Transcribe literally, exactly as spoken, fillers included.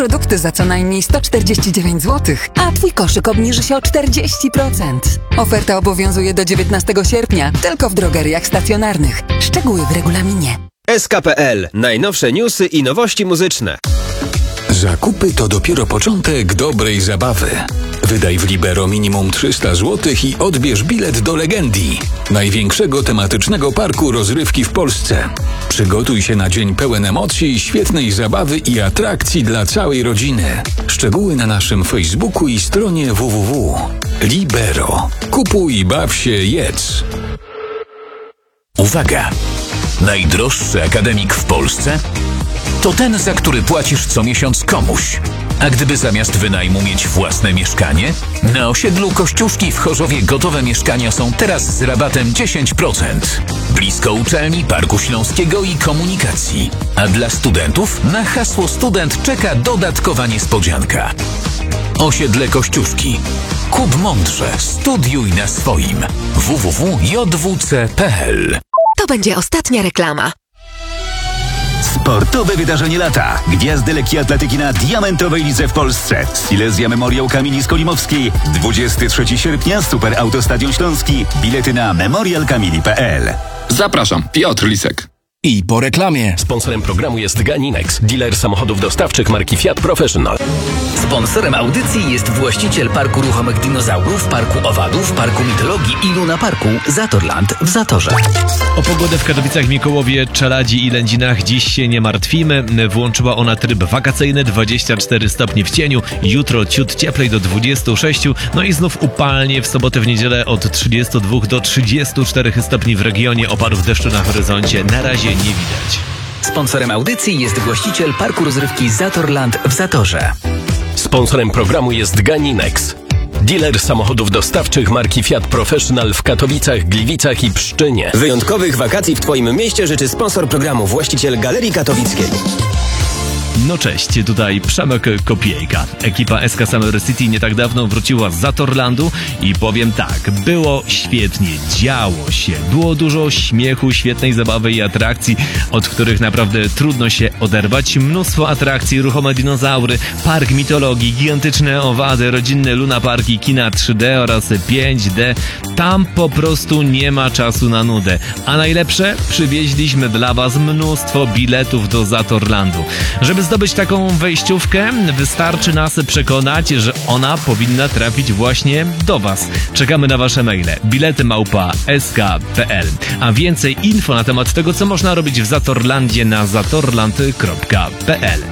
Produkty za co najmniej sto czterdzieści dziewięć złotych, a Twój koszyk obniży się o czterdzieści procent. Oferta obowiązuje do dziewiętnastego sierpnia, tylko w drogeriach stacjonarnych. Szczegóły w regulaminie. S K kropka P L. Najnowsze newsy i nowości muzyczne. Zakupy to dopiero początek dobrej zabawy. Wydaj w Libero minimum trzysta złotych i odbierz bilet do Legendii, największego tematycznego parku rozrywki w Polsce. Przygotuj się na dzień pełen emocji, świetnej zabawy i atrakcji dla całej rodziny. Szczegóły na naszym Facebooku i stronie w w w. Libero. Kupuj, baw się, jedz. Uwaga! Najdroższy akademik w Polsce? To ten, za który płacisz co miesiąc komuś. A gdyby zamiast wynajmu mieć własne mieszkanie? Na osiedlu Kościuszki w Chorzowie gotowe mieszkania są teraz z rabatem dziesięć procent. Blisko uczelni, Parku Śląskiego i komunikacji. A dla studentów na hasło student czeka dodatkowa niespodzianka. Osiedle Kościuszki. Kup mądrze, studiuj na swoim. w w w kropka j w c kropka p l. To będzie ostatnia reklama. Sportowe wydarzenie lata. Gwiazdy lekkiej atletyki na diamentowej lidze w Polsce. Silesia Memoriał Kamili Skolimowskiej. dwudziestego trzeciego sierpnia Super Autostadion Śląski. Bilety na memorial kamili kropka p l. Zapraszam, Piotr Lisek. I po reklamie. Sponsorem programu jest Ganinex, dealer samochodów dostawczych marki Fiat Professional. Sponsorem audycji jest właściciel Parku Ruchomych Dinozaurów, Parku Owadów, Parku Mitologii i Luna Parku Zatorland w Zatorze. O pogodę w Katowicach, Mikołowie, Czeladzi i Lędzinach dziś się nie martwimy. Włączyła ona tryb wakacyjny, dwadzieścia cztery stopnie w cieniu. Jutro ciut cieplej do dwudziestu sześciu. No i znów upalnie w sobotę, w niedzielę od trzydziestu dwóch do trzydziestu czterech stopni w regionie. Opadów deszczu na horyzoncie na razie nie widać. Sponsorem audycji jest właściciel Parku Rozrywki Zatorland w Zatorze. Sponsorem programu jest Ganinex, dealer samochodów dostawczych marki Fiat Professional w Katowicach, Gliwicach i Pszczynie. Wyjątkowych wakacji w Twoim mieście życzy sponsor programu, właściciel Galerii Katowickiej. No cześć, tutaj Przemek Kopiejka. Ekipa S K Summer City nie tak dawno wróciła z Zatorlandu i powiem tak, było świetnie, działo się, było dużo śmiechu, świetnej zabawy i atrakcji, od których naprawdę trudno się oderwać. Mnóstwo atrakcji, ruchome dinozaury, park mitologii, gigantyczne owady, rodzinne lunaparki, kina trzy D oraz pięć D. Tam po prostu nie ma czasu na nudę. A najlepsze, przywieźliśmy dla Was mnóstwo biletów do Zatorlandu. Żeby zdobyć taką wejściówkę, wystarczy nas przekonać, że ona powinna trafić właśnie do Was. Czekamy na Wasze maile. Bilety małpa s k kropka p l. A więcej info na temat tego, co można robić w Zatorlandzie na zatorland kropka p l.